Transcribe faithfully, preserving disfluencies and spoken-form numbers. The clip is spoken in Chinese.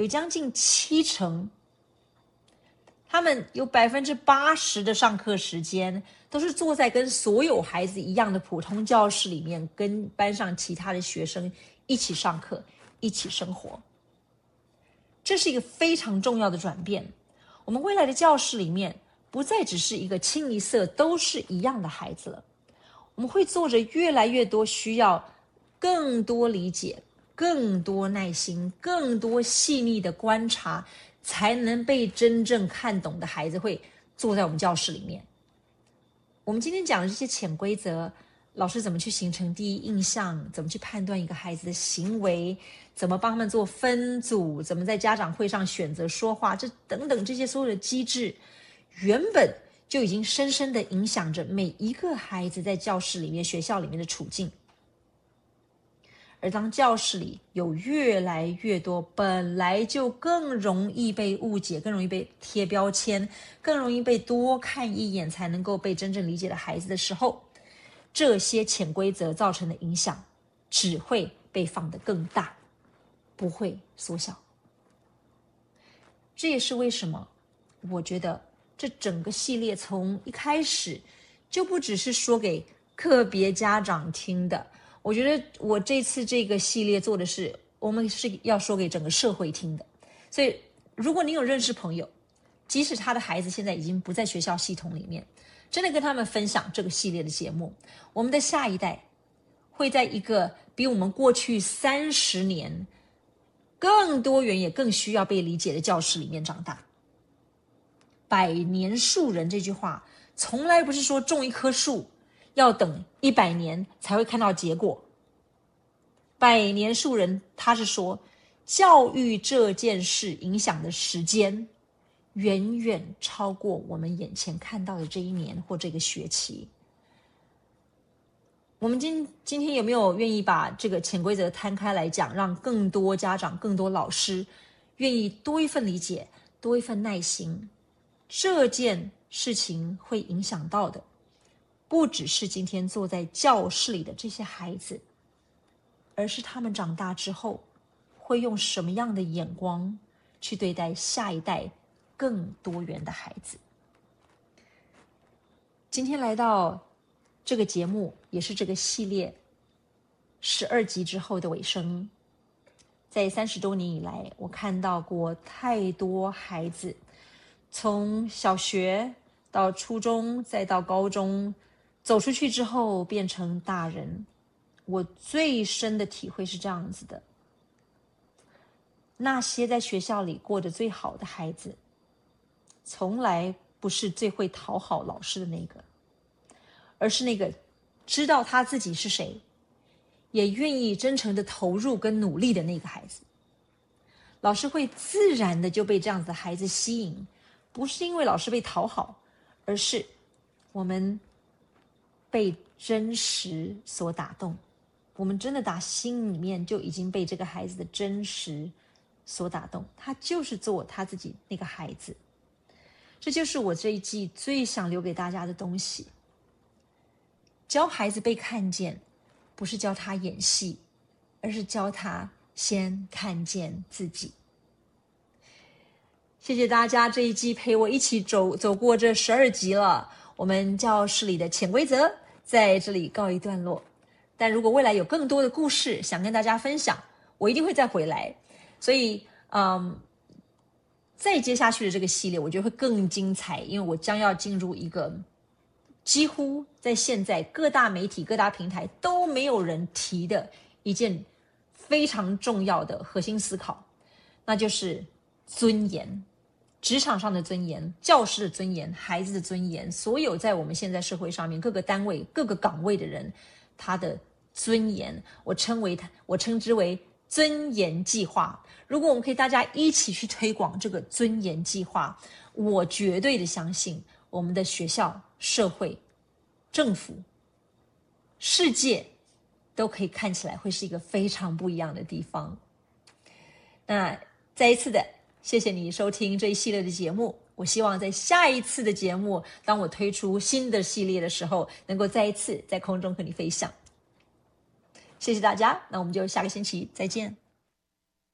有将近七成，他们有百分之八十的上课时间都是坐在跟所有孩子一样的普通教室里面，跟班上其他的学生一起上课，一起生活。这是一个非常重要的转变。我们未来的教室里面不再只是一个清一色都是一样的孩子了，我们会坐着越来越多需要更多理解、更多耐心、更多细腻的观察才能被真正看懂的孩子会坐在我们教室里面。我们今天讲的这些潜规则，老师怎么去形成第一印象，怎么去判断一个孩子的行为，怎么帮他们做分组，怎么在家长会上选择说话，这等等这些所有的机制，原本就已经深深的影响着每一个孩子在教室里面、学校里面的处境。而当教室里有越来越多本来就更容易被误解、更容易被贴标签、更容易被多看一眼才能够被真正理解的孩子的时候，这些潜规则造成的影响只会被放得更大，不会缩小。这也是为什么我觉得这整个系列从一开始就不只是说给个别家长听的，我觉得我这次这个系列做的是我们是要说给整个社会听的。所以如果你有认识朋友，即使他的孩子现在已经不在学校系统里面，真的跟他们分享这个系列的节目，我们的下一代会在一个比我们过去三十年更多元也更需要被理解的教室里面长大。百年树人这句话从来不是说种一棵树要等一百年才会看到结果，百年树人他是说教育这件事影响的时间远远超过我们眼前看到的这一年或这个学期。我们今今天有没有愿意把这个潜规则摊开来讲，让更多家长、更多老师愿意多一份理解、多一份耐心？这件事情会影响到的不只是今天坐在教室里的这些孩子，而是他们长大之后会用什么样的眼光去对待下一代更多元的孩子。今天来到这个节目，也是这个系列十二集之后的尾声。在三十多年以来，我看到过太多孩子从小学到初中再到高中走出去之后变成大人。我最深的体会是这样子的，那些在学校里过得最好的孩子，从来不是最会讨好老师的那个，而是那个知道他自己是谁，也愿意真诚的投入跟努力的那个孩子。老师会自然的就被这样子的孩子吸引，不是因为老师被讨好，而是我们被真实所打动，我们真的打心里面就已经被这个孩子的真实所打动，他就是做他自己那个孩子。这就是我这一季最想留给大家的东西。教孩子被看见，不是教他演戏，而是教他先看见自己。谢谢大家这一季陪我一起走走过这十二集了，我们教室里的潜规则在这里告一段落。但如果未来有更多的故事想跟大家分享，我一定会再回来。所以嗯，再接下去的这个系列我觉得会更精彩，因为我将要进入一个几乎在现在各大媒体各大平台都没有人提的一件非常重要的核心思考，那就是尊严。职场上的尊严，教师的尊严，孩子的尊严，所有在我们现在社会上面各个单位各个岗位的人，他的尊严，我称为我称之为尊严计划。如果我们可以大家一起去推广这个尊严计划，我绝对的相信我们的学校、社会、政府、世界都可以看起来会是一个非常不一样的地方。那再一次的谢谢你收听这一系列的节目，我希望在下一次的节目，当我推出新的系列的时候，能够再一次在空中和你分享。谢谢大家，那我们就下个星期再见。